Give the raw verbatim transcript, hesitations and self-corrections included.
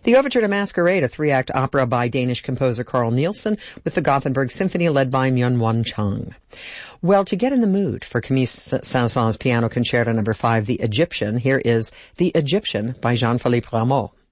The Overture to Masquerade, a three-act opera by Danish composer Carl Nielsen with the Gothenburg Symphony led by Myung-Whun Chung. Well, to get in the mood for Camille Saint-Saëns Piano Concerto number five, The Egyptian, here is The Egyptian by Jean-Philippe Rameau.